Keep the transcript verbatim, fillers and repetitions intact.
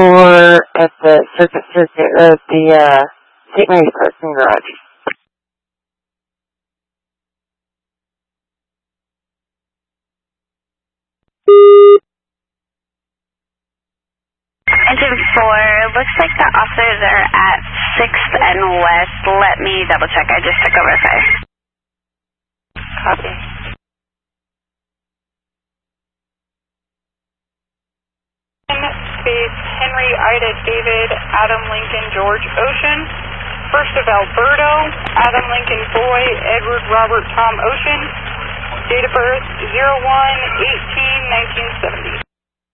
or at the Circuit Circuit, or at the uh, Saint Mary's parking garage. Engine four, looks like the officers are at sixth and West. Let me double check. I just took over fire. Copy. Space Henry, Ida, David, Adam, Lincoln, George, Ocean. First of Alberto, Adam, Lincoln, Boy, Edward, Robert, Tom, Ocean. Date of birth zero one eighteen nineteen seventy.